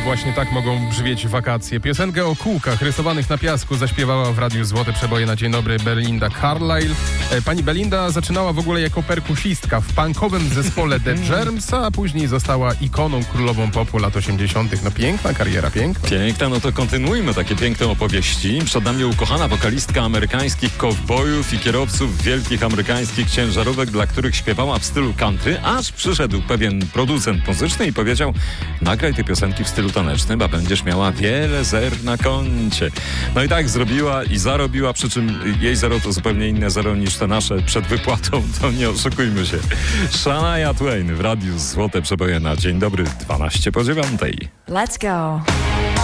właśnie tak mogą brzmieć wakacje. Piosenkę o kółkach rysowanych na piasku zaśpiewała w Radiu Złote Przeboje na Dzień Dobry Belinda Carlisle. Pani Belinda zaczynała w ogóle jako perkusistka w punkowym zespole The Germs, a później została ikoną królową popu lat 80. No piękna kariera, piękna. Piękna, no to kontynuujmy takie piękne opowieści. Przed nami ukochana wokalistka amerykańskich kowbojów i kierowców wielkich amerykańskich ciężarówek, dla których śpiewała w stylu country, aż przyszedł pewien producent muzyczny i powiedział: nagraj te piosenki w stylu tanecznym, a będziesz miała wiele zer na koncie. No i tak zrobiła i zarobiła, przy czym jej zero to zupełnie inne zero niż te nasze przed wypłatą, to nie oszukujmy się. Shania Twain w Radiu Złote Przeboje na Dzień Dobry 12 po 9. Let's go.